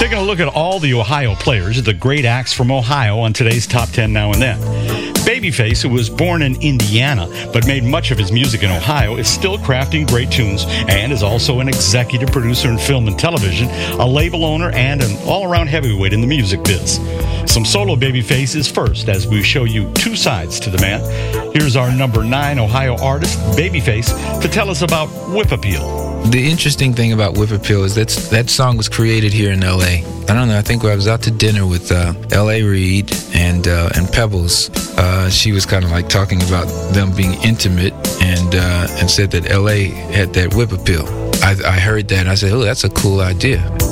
Taking a look at all the Ohio players, the great acts from Ohio on today's Top 10 Now and Then. Babyface, who was born in Indiana but made much of his music in Ohio, is still crafting great tunes and is also an executive producer in film and television, a label owner, and an all-around heavyweight in the music biz. Some solo Babyface is first, as we show you two sides to the man. Here's our number 9 Ohio artist, Babyface, to tell us about Whip Appeal. The interesting thing about Whip Appeal is that song was created here in L.A. I don't know, I think I was out to dinner with L.A. Reid and Pebbles. She was kind of like talking about them being intimate and said that L.A. had that Whip Appeal. I heard that and I said, oh, that's a cool idea.